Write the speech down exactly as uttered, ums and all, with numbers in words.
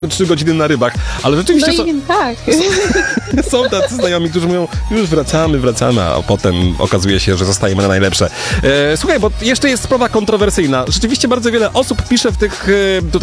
trzy godziny na rybach, ale rzeczywiście No są, i tak. są tacy znajomi, którzy mówią, już wracamy, wracamy, a potem okazuje się, że zostajemy na najlepsze. E, słuchaj, bo jeszcze jest sprawa kontrowersyjna. Rzeczywiście bardzo wiele osób pisze w tych e, tutaj